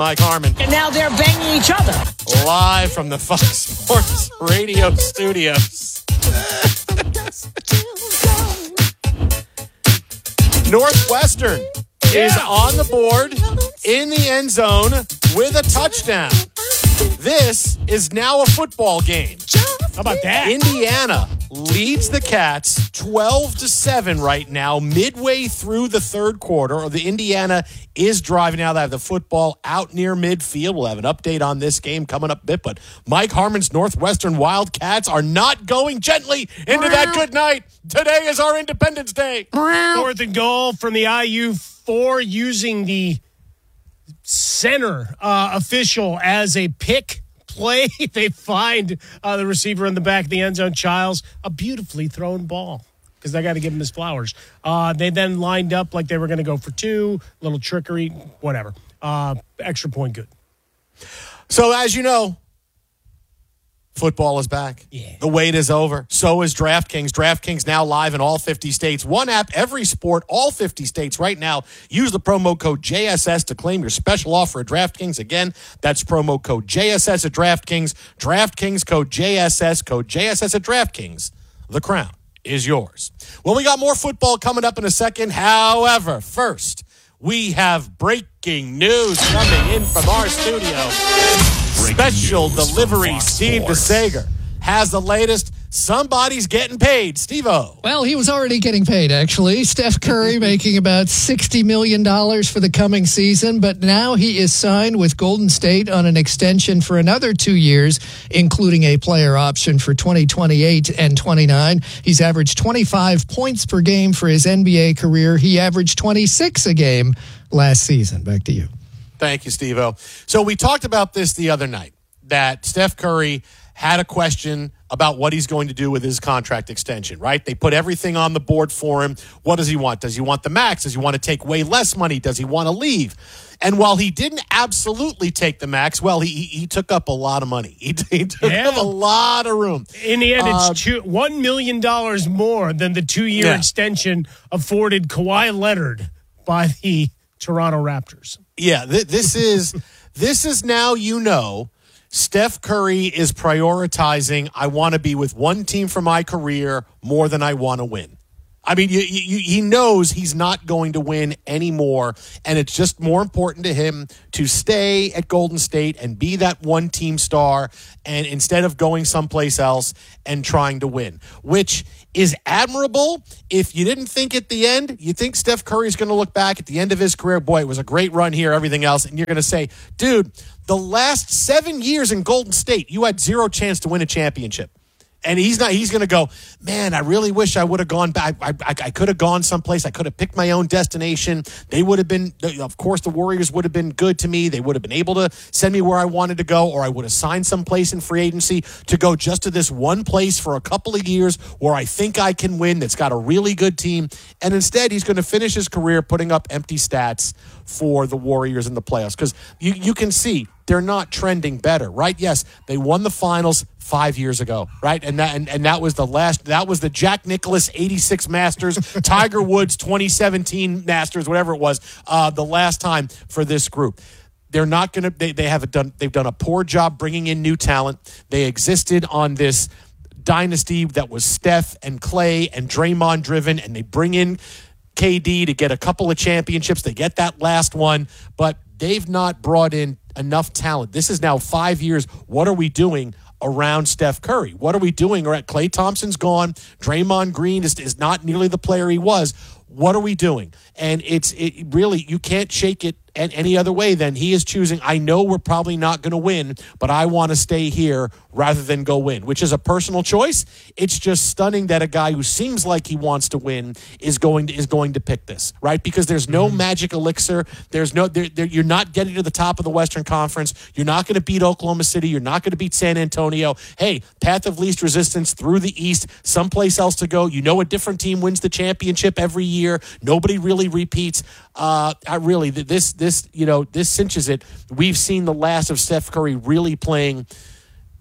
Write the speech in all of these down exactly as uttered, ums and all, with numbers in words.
Mike Harmon. And now they're banging each other. Live from the Fox Sports Radio studios. Northwestern is on the board in the end zone with a touchdown. This is now a football game. How about that? Indiana leads the Cats twelve to seven right now, midway through the third quarter. Or the Indiana is driving now. They have the football out near midfield. We'll have an update on this game coming up a bit. But Mike Harmon's Northwestern Wildcats are not going gently into that good night. Today is our Independence Day. Fourth and goal from the I U four, using the center uh, official as a pick play. They find uh, the receiver in the back of the end zone, Childs, a beautifully thrown ball, because they got to give him his flowers. Uh, they then lined up like they were going to go for two, little trickery, whatever. Uh, extra point good. So as you know, football is back. Yeah. The wait is over. So is DraftKings. DraftKings now live in all fifty states. One app, every sport, all fifty states right now. Use the promo code J S S to claim your special offer at DraftKings. Again, that's promo code J S S at DraftKings. DraftKings code J S S, code J S S at DraftKings. The crown is yours. Well, we got more football coming up in a second. However, first, we have breaking news coming in from our studio. Special delivery, Steve DeSager has the latest. Somebody's getting paid. Steve-O. Well, he was already getting paid, actually. Steph Curry making about sixty million dollars for the coming season, but now he is signed with Golden State on an extension for another two years, including a player option for twenty twenty-eight and twenty-nine. He's averaged twenty-five points per game for his N B A career. He averaged twenty-six a game last season. Back to you. Thank you, Steve-O. So we talked about this the other night, that Steph Curry had a question about what he's going to do with his contract extension, right? They put everything on the board for him. What does he want? Does he want the max? Does he want to take way less money? Does he want to leave? And while he didn't absolutely take the max, well, he he took up a lot of money. He, he took Yeah. up a lot of room. In the end, Uh, it's two, one million dollars more than the two-year Yeah. extension afforded Kawhi Leonard by the Toronto Raptors. Yeah, th- this is this is now, you know, Steph Curry is prioritizing, I want to be with one team for my career more than I want to win. I mean, you, you, he knows he's not going to win anymore, and it's just more important to him to stay at Golden State and be that one-team star, and instead of going someplace else and trying to win, which is admirable. If you didn't think at the end, you think Steph Curry's going to look back at the end of his career, boy, it was a great run here, everything else, and you're going to say, dude, the last seven years in Golden State, you had zero chance to win a championship. And he's not. He's going to go, man, I really wish I would have gone back. I, I, I could have gone someplace. I could have picked my own destination. They would have been, of course, the Warriors would have been good to me. They would have been able to send me where I wanted to go, or I would have signed someplace in free agency to go just to this one place for a couple of years where I think I can win, that's got a really good team. And instead, he's going to finish his career putting up empty stats for the Warriors in the playoffs, because you, you can see they're not trending better, right? Yes, they won the finals five years ago, right? And that and, and that was the last, that was the Jack Nicklaus eighty-six Masters, Tiger Woods twenty seventeen Masters, whatever it was, uh, the last time for this group. They're not going to, they, they have done, they've done a poor job bringing in new talent. They existed on this dynasty that was Steph and Clay and Draymond driven, and they bring in K D to get a couple of championships. They get that last one, but they've not brought in enough talent. This is now five years. What are we doing around Steph Curry? What are we doing? All right, Klay Thompson's gone. Draymond Green is, is not nearly the player he was. What are we doing? And it's it really, you can't shake it any other way than he is choosing, I know we're probably not going to win, but I want to stay here rather than go win, which is a personal choice. It's just stunning that a guy who seems like he wants to win is going to, is going to pick this, right? Because there's no mm-hmm. magic elixir. There's no, there, there, you're not getting to the top of the Western Conference. You're not going to beat Oklahoma City. You're not going to beat San Antonio. Hey, path of least resistance through the East, someplace else to go. You know, a different team wins the championship every year. Nobody really repeats. Uh, I really, this, this, you know, this cinches it. We've seen the last of Steph Curry really playing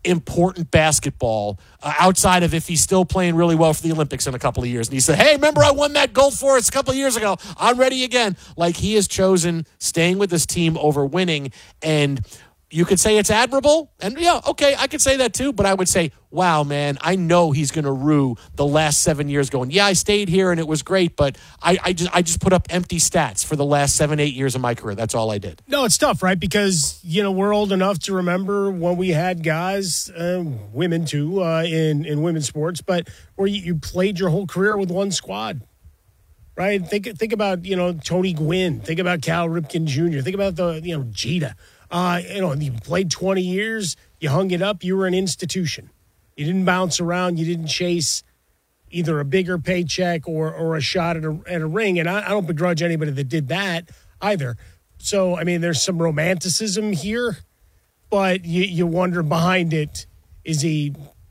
important basketball uh, outside of if he's still playing really well for the Olympics in a couple of years. And he said, hey, remember I won that gold for us a couple of years ago. I'm ready again. Like, he has chosen staying with this team over winning. And you could say it's admirable. And, yeah, okay, I could say that too. But I would say, wow, man, I know he's going to rue the last seven years going, yeah, I stayed here and it was great, but I, I just I just put up empty stats for the last seven, eight years of my career. That's all I did. No, it's tough, right? Because, you know, we're old enough to remember when we had guys, uh, women too, uh, in, in women's sports, but where you, you played your whole career with one squad. Right? Think think about, you know, Tony Gwynn. Think about Cal Ripken Junior Think about the, you know, Jeter. Uh, you know, you played twenty years, you hung it up, you were an institution. You didn't bounce around, you didn't chase either a bigger paycheck or or a shot at a, at a ring. And I, I don't begrudge anybody that did that either. So, I mean, there's some romanticism here, but you, you wonder behind it, is he,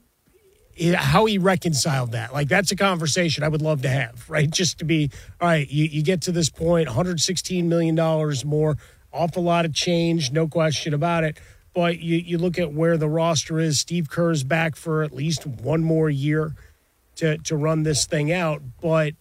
how he reconciled that. Like, that's a conversation I would love to have, right? Just to be, all right, you, you get to this point, one hundred sixteen million dollars more, awful lot of change, no question about it. But you, you look at where the roster is. Steve Kerr's back for at least one more year to, to run this thing out. But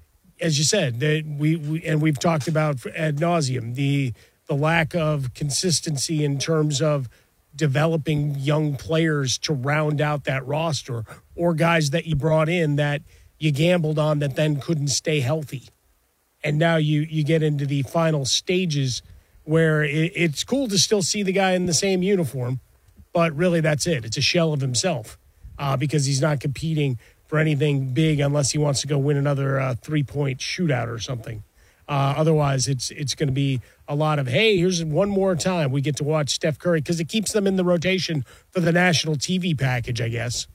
as you said, that we, we and we've talked about ad nauseum, the the lack of consistency in terms of developing young players to round out that roster, or guys that you brought in that you gambled on that then couldn't stay healthy. And now you, you get into the final stages where it, it's cool to still see the guy in the same uniform, but really that's it. It's a shell of himself uh, because he's not competing for anything big unless he wants to go win another uh, three-point shootout or something. Uh, otherwise, it's it's going to be a lot of, hey, here's one more time we get to watch Steph Curry, because it keeps them in the rotation for the national T V package, I guess.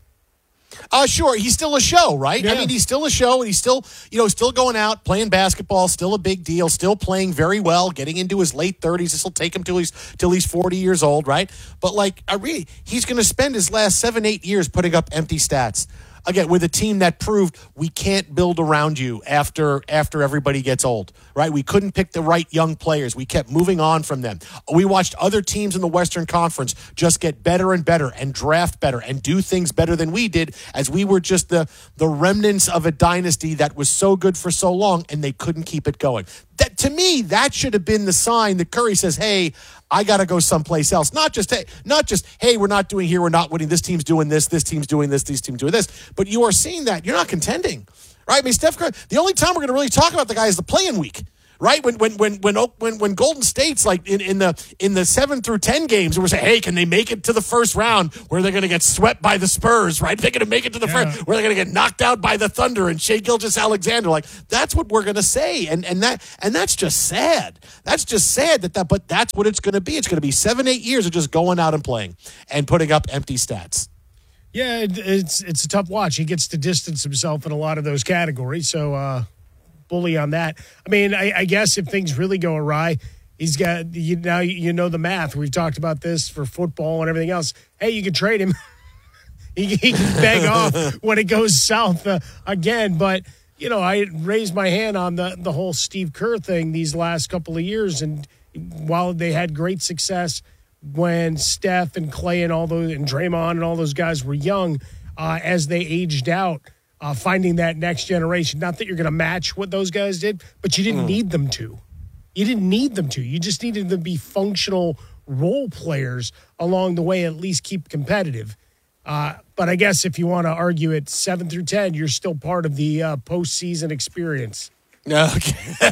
Uh, sure. He's still a show, right? Yeah. I mean, he's still a show, and he's still, you know, still going out, playing basketball, still a big deal, still playing very well, getting into his late thirties. This will take him till he's, till he's forty years old, right? But, like, I really, he's going to spend his last seven, eight years putting up empty stats. Again, with a team that proved we can't build around you after after everybody gets old, right? We couldn't pick the right young players. We kept moving on from them. We watched other teams in the Western Conference just get better and better and draft better and do things better than we did, as we were just the, the remnants of a dynasty that was so good for so long, and they couldn't keep it going. That, to me, that should have been the sign that Curry says, hey, I got to go someplace else. Not just, hey, not just, hey, we're not doing here, we're not winning, this team's doing this, this team's doing this, this team's doing this. But you are seeing that. You're not contending, right? I mean, Steph Curry, the only time we're going to really talk about the guy is the play-in week, right? When when when when when, when Golden State's like in, in the in the seven through ten games, we're saying, hey, can they make it to the first round where they're going to get swept by the Spurs, right? They're going to make it to the Yeah. first, where they're going to get knocked out by the Thunder and Shai Gilgeous-Alexander. Like, that's what we're going to say, and and that and that's just sad. That's just sad that that. But that's what it's going to be. It's going to be seven, eight years of just going out and playing and putting up empty stats. Yeah, it, it's it's a tough watch. He gets to distance himself in a lot of those categories, so uh, bully on that. I mean, I, I guess if things really go awry, he's got you now. You know the math. We've talked about this for football and everything else. Hey, you can trade him. he, he can beg off when it goes south uh, again. But you know, I raised my hand on the the whole Steve Kerr thing these last couple of years, and while they had great success when Steph and Clay and all those and Draymond and all those guys were young, uh, as they aged out, uh, finding that next generation. Not that you're going to match what those guys did, but you didn't mm. need them to. You didn't need them to. You just needed them to be functional role players along the way, at least keep competitive. Uh, but I guess if you want to argue it seven through ten, you're still part of the uh, postseason experience. Okay.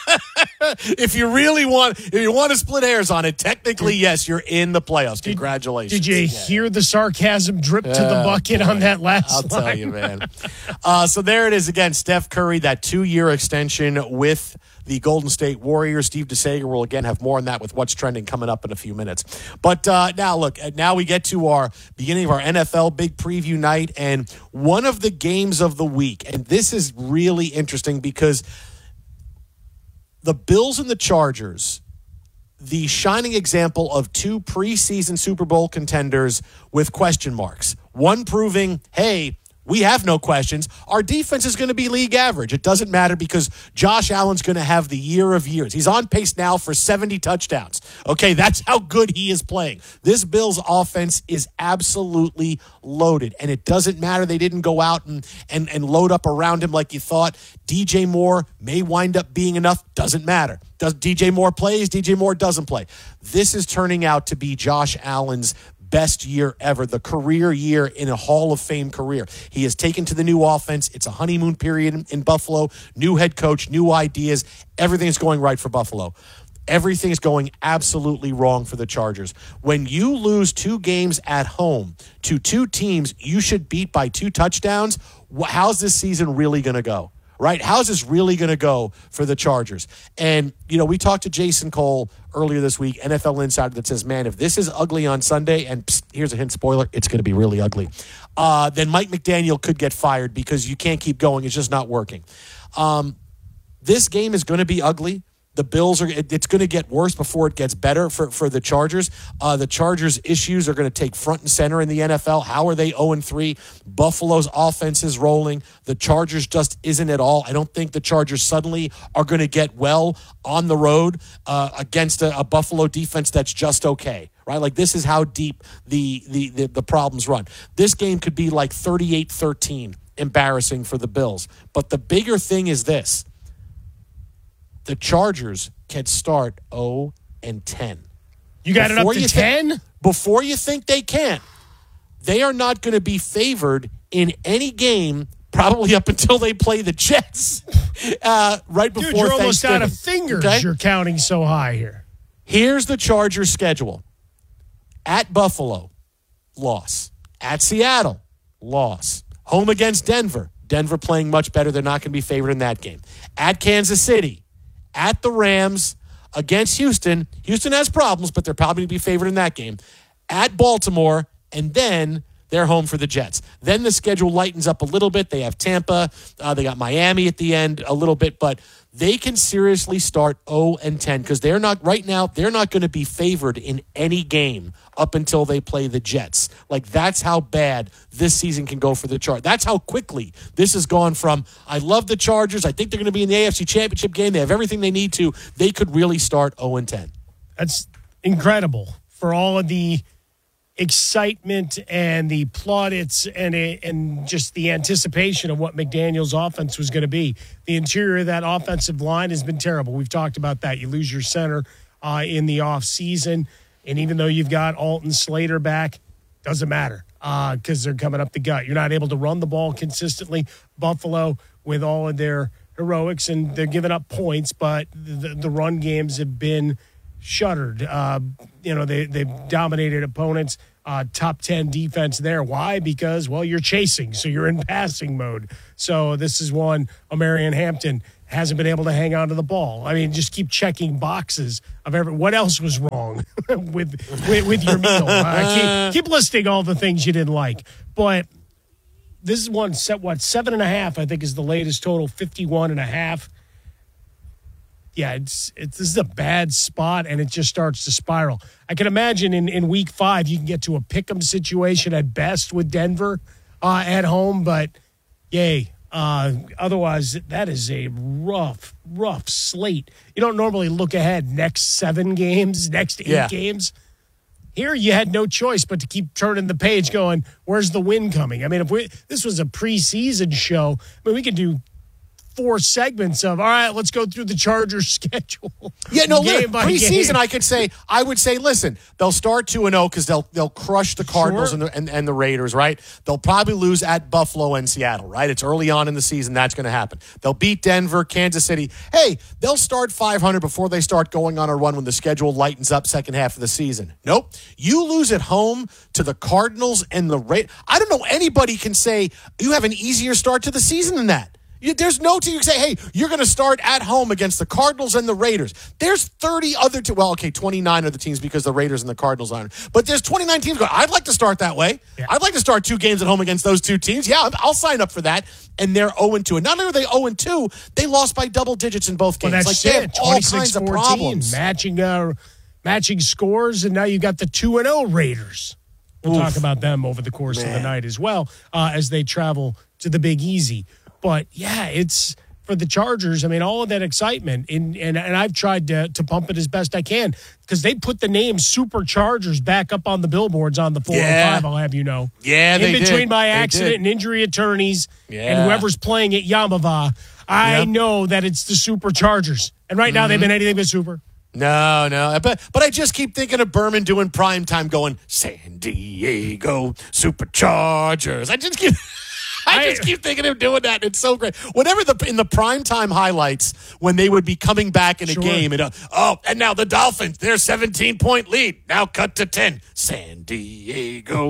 If you really want, if you want to split hairs on it, technically, yes, you're in the playoffs. Congratulations. Did, did you yeah. hear the sarcasm drip to the bucket boy. on that last I'll line? tell you, man. uh, so there it is again. Steph Curry, that two-year extension with the Golden State Warriors. Steve DeSager will again have more on that with what's trending coming up in a few minutes. But uh, now, look, now we get to our beginning of our N F L big preview night, and one of the games of the week. And this is really interesting because the Bills and the Chargers, the shining example of two preseason Super Bowl contenders with question marks. One proving, hey, We have no questions. Our defense is going to be league average. It doesn't matter because Josh Allen's going to have the year of years. He's on pace now for seventy touchdowns. Okay, that's how good he is playing. This Bills offense is absolutely loaded, and it doesn't matter they didn't go out and, and, and load up around him like you thought. D J Moore may wind up being enough. Doesn't matter. Does D J Moore plays? D J Moore doesn't play. This is turning out to be Josh Allen's best year ever, the career year in a Hall of Fame career. He has taken to the new offense. It's a honeymoon period in, in Buffalo. New head coach, new ideas. Everything's going right for Buffalo. Everything's going absolutely wrong for the Chargers. When you lose two games at home to two teams you should beat by two touchdowns, how's this season really going to go? Right? How's this really going to go for the Chargers? And, you know, we talked to Jason Cole earlier this week, N F L Insider, that says, man, if this is ugly on Sunday, and psst, here's a hint, spoiler, it's going to be really ugly, uh, then Mike McDaniel could get fired because you can't keep going. It's just not working. Um, this game is going to be ugly. The Bills are. It, it's going to get worse before it gets better for, for the Chargers. Uh, the Chargers' issues are going to take front and center in the N F L. How are they oh and three? Buffalo's offense is rolling. The Chargers just isn't at all. I don't think the Chargers suddenly are going to get well on the road uh, against a, a Buffalo defense that's just okay. Right? Like, this is how deep the, the, the, the problems run. This game could be like thirty-eight thirteen, embarrassing for the Bills. But the bigger thing is this. The Chargers can start oh and ten. You got before it up to ten? Th- before you think they can't, they are not going to be favored in any game probably up until they play the Jets uh, right before Dude, you're almost Thanksgiving. out of fingers. Okay? You're counting so high here. Here's the Chargers' schedule. At Buffalo, loss. At Seattle, loss. Home against Denver. Denver playing much better. They're not going to be favored in that game. At Kansas City. At the Rams, against Houston. Houston has problems, but they're probably going to be favored in that game. At Baltimore, and then they're home for the Jets. Then the schedule lightens up a little bit. They have Tampa. Uh, they got Miami at the end a little bit, but they can seriously start oh and ten because they're not, right now, they're not going to be favored in any game up until they play the Jets. Like, that's how bad this season can go for the Chargers. That's how quickly this has gone from, I love the Chargers, I think they're going to be in the A F C Championship game, they have everything they need to, they could really start oh and ten. That's incredible for all of the excitement and the plaudits and a, and just the anticipation of what McDaniel's offense was going to be. The interior of that offensive line has been terrible. We've talked about that. You lose your center uh, in the offseason, and even though you've got Alton Slater back, doesn't matter because uh, they're coming up the gut. You're not able to run the ball consistently. Buffalo, with all of their heroics, and they're giving up points, but the, the run games have been shuttered. Uh, you know, they, they've dominated opponents. Uh, top ten defense there. Why? Because, well, you're chasing, so you're in passing mode. So this is one, Omarion Hampton hasn't been able to hang on to the ball. I mean, just keep checking boxes of every. What else was wrong with, with with your meal? Uh, keep, keep listing all the things you didn't like. But this is one set, what, seven and a half, I think, is the latest total, fifty-one and a half. Yeah, it's, it's this is a bad spot, and it just starts to spiral. I can imagine in, in week five you can get to a pick'em situation at best with Denver uh, at home, but yay. Uh, otherwise, that is a rough, rough slate. You don't normally look ahead next seven games, next eight yeah. games. Here you had no choice but to keep turning the page going, where's the win coming? I mean, if we this was a preseason show, I mean, we could do four segments of, all right, let's go through the Chargers schedule. Yeah, no, game look, preseason, I could say, I would say, listen, they'll start two and oh because they'll they'll crush the Cardinals Sure. and, the, and, and the Raiders, right? They'll probably lose at Buffalo and Seattle, right? It's early on in the season. That's going to happen. They'll beat Denver, Kansas City. Hey, they'll start five hundred before they start going on a run when the schedule lightens up second half of the season. Nope. You lose at home to the Cardinals and the Raiders. I don't know anybody can say you have an easier start to the season than that. You, there's no team you can say, hey, you're going to start at home against the Cardinals and the Raiders. There's thirty other teams. Well, okay, twenty-nine other teams because the Raiders and the Cardinals aren't. But there's twenty-nine teams going, I'd like to start that way. Yeah. I'd like to start two games at home against those two teams. Yeah, I'll sign up for that. And they're oh and two. And not only are they oh and two, they lost by double digits in both games. Well, that's like, it. They have all kinds of problems. Matching, uh, matching scores, and now you got the two and oh Raiders. We'll Oof. talk about them over the course Man. of the night as well uh, as they travel to the Big Easy. But, yeah, it's for the Chargers. I mean, all of that excitement, and and, and I've tried to, to pump it as best I can because they put the name Superchargers back up on the billboards on the four oh five, Yeah. I'll have you know. Yeah, In they between did. my They accident did. and injury attorneys Yeah. and whoever's playing at Yamava, I Yep. know that it's the Superchargers. And right now Mm-hmm. they've been anything but super. No, no. But but I just keep thinking of Berman doing prime time going, San Diego Superchargers. I just keep I just I- keep thinking of him doing that. It's so great. Whenever the in the primetime highlights, when they would be coming back in a Sure. game, and uh, oh, and now the Dolphins, their seventeen point lead, now cut to ten. San Diego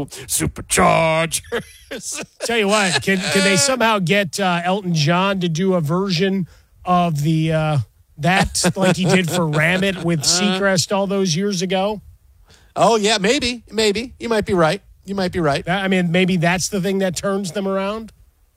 Superchargers. Tell you what, can can they somehow get uh, Elton John to do a version of the uh, that like he did for Ramit with Seacrest all those years ago? Oh yeah, maybe, maybe you might be right. You might be right. That- I mean, maybe that's the thing that turns them around.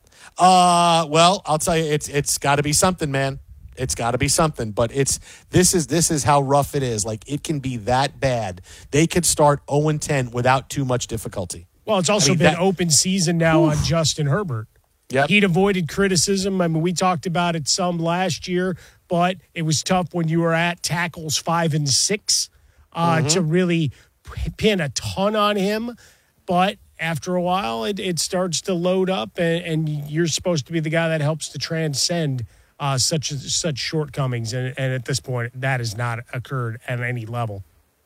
Uh, well, I'll tell you, it's it's got to be something, man. It's got to be something. But it's this is this is how rough it is. Like it can be that bad. They could start zero and ten without too much difficulty. Well, it's also I mean, been that- open season now on Justin Herbert. Yep. He'd avoided criticism. I mean, we talked about it some last year, but it was tough when you were at tackles five and six uh, Mm-hmm. to really p- pin a ton on him. But after a while, it, it starts to load up, and, and you're supposed to be the guy that helps to transcend uh, such such shortcomings. And, and at this point, that has not occurred at any level.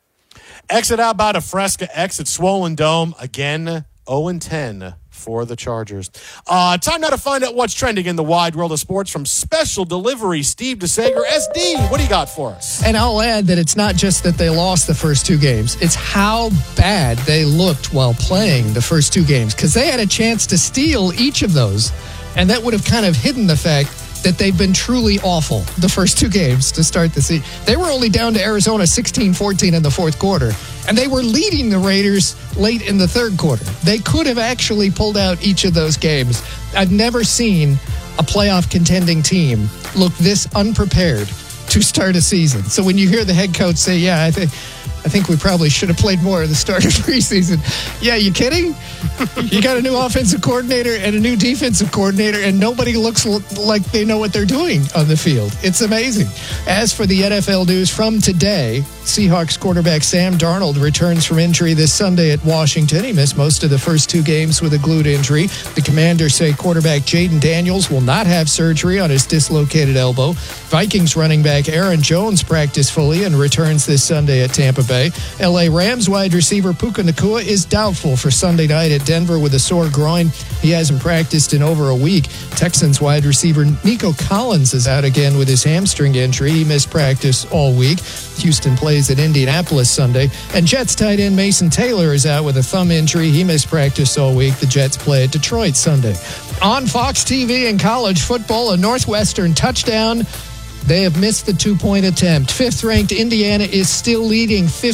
Exit out about a Fresca exit Swollen Dome again. zero and ten for the Chargers. Uh, time now to find out what's trending in the wide world of sports from Special Delivery. Steve DeSager, S D. What do you got for us? And I'll add that it's not just that they lost the first two games, it's how bad they looked while playing the first two games because they had a chance to steal each of those. And that would have kind of hidden the fact that they've been truly awful the first two games to start the season. They were only down to Arizona sixteen fourteen in the fourth quarter, and they were leading the Raiders late in the third quarter. They could have actually pulled out each of those games. I've never seen a playoff contending team look this unprepared to start a season. So when you hear the head coach say, yeah, I think I think we probably should have played more at the start of preseason. Yeah, you kidding? You got a new offensive coordinator and a new defensive coordinator, and nobody looks l- like they know what they're doing on the field. It's amazing. As for the N F L news from today, Seahawks quarterback Sam Darnold returns from injury this Sunday at Washington. He missed most of the first two games with a glute injury. The Commanders say quarterback Jaden Daniels will not have surgery on his dislocated elbow. Vikings running back Aaron Jones practiced fully and returns this Sunday at Tampa Bay. L A Rams wide receiver Puka Nacua is doubtful for Sunday night at Denver with a sore groin. He hasn't practiced in over a week. Texans wide receiver Nico Collins is out again with his hamstring injury. He missed practice all week. Houston plays at Indianapolis Sunday. And Jets tight end Mason Taylor is out with a thumb injury. He missed practice all week. The Jets play at Detroit Sunday. On Fox T V and college football, a Northwestern touchdown. They have missed the two-point attempt. Fifth-ranked Indiana is still leading